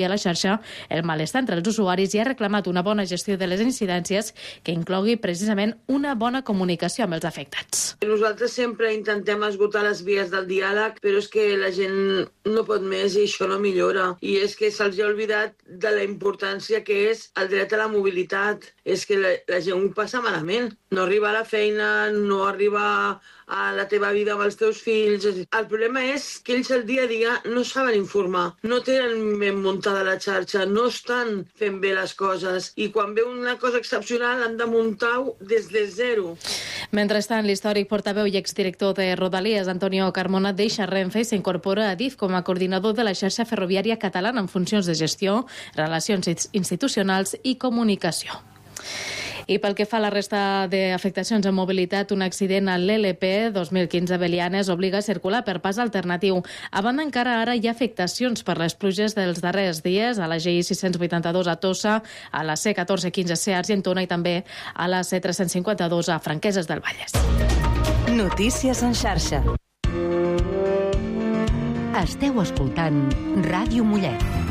a la xarxa el malestar entre els usuaris i ha reclamat una bona gestió de les incidències que inclogui precisament una bona comunicació amb els afectats. Nosaltres sempre intentem esgotar les vies del diàleg, però és que la gent no pot més i això no millora. I és que se'ls ha oblidat de la importància que és el dret a la mobilitat. És que la gent ho passa malament. No arriba a la feina, no arriba a la teva vida amb els teus fills. El problema és que ells el dia a dia no saben informar, no tenen ben muntada la xarxa, no estan fent bé les coses i quan ve una cosa excepcional han de muntar-ho des de zero. Mentrestant, l'històric portaveu i exdirector de Rodalies, Antonio Carmona, deixa Renfe i s'incorpora a DIF com a coordinador de la xarxa ferroviària catalana en funcions de gestió, relacions institucionals i comunicació. I pel que fa a la resta d'afectacions en mobilitat, un accident a l'LP 2015 Belianes obliga a circular per pas alternatiu. A banda, encara ara hi ha afectacions per les pluges dels darrers dies a la GI 682 a Tossa, a la C1415C a Argentona i també a la C352 a Franqueses del Vallès. Notícies en xarxa. Esteu escoltant Ràdio Mollet.